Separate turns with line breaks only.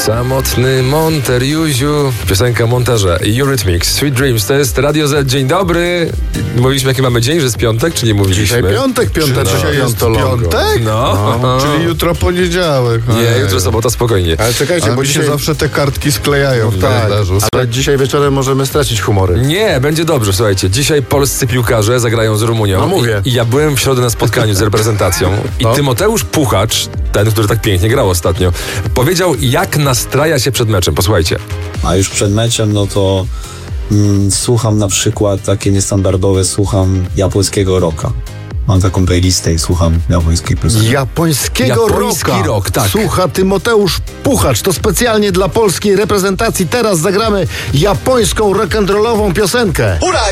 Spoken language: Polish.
Samotny Monter, Józiu. Piosenka montaża Eurythmics, Sweet Dreams. To jest Radio Z. Dzień dobry. Mówiliśmy, jaki mamy dzień, że jest piątek, czy nie mówiliśmy?
Dzisiaj piątek, dzisiaj jest piątek?
No.
Czyli jutro poniedziałek.
Nie, jutro sobota, spokojnie.
Ale czekajcie, bo dzisiaj zawsze te kartki sklejają w
Tak,
kalendarzu.
ale dzisiaj wieczorem możemy stracić humory.
Nie, będzie dobrze, słuchajcie. Dzisiaj polscy piłkarze zagrają z Rumunią.
No mówię.
I ja byłem w środę na spotkaniu z reprezentacją. I Tymoteusz Puchacz, ten, który tak pięknie grał ostatnio, powiedział, jak nastraja się przed meczem. Posłuchajcie.
A już przed meczem, no to słucham na przykład takie niestandardowe, słucham japońskiego rocka. Mam taką playlistę i słucham japońskiej piosenki.
Japońskiego
rock, tak.
Słucha Tymoteusz Puchacz. To specjalnie dla polskiej reprezentacji. Teraz zagramy japońską rock'n'rollową piosenkę.
Hurra,